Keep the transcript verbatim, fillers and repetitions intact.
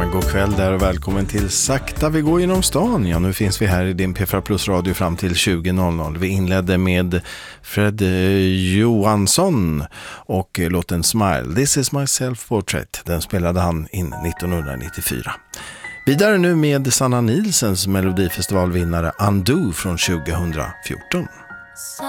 god kväll där och välkommen till Sakta vi går genom stan. Ja, nu finns vi här i din P fyra Plus radio fram till tjugo noll noll. Vi inledde med Fred Johansson och låten Smile. This is my self-portrait. Den spelade han in nittonhundranittiofyra. Vidare nu med Sanna Nilsens melodifestivalvinnare Undo från tjugohundrafjorton. So